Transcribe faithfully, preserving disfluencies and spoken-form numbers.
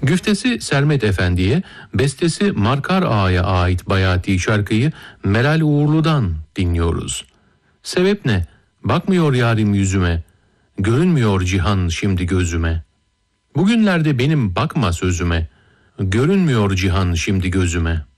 Güftesi Sermet Efendi'ye, bestesi Markar Ağa'ya ait Bayati şarkıyı Meral Uğurlu'dan dinliyoruz. Sebep ne? Bakmıyor yarim yüzüme, görünmüyor cihan şimdi gözüme. Bugünlerde benim bakma sözüme, görünmüyor cihan şimdi gözüme.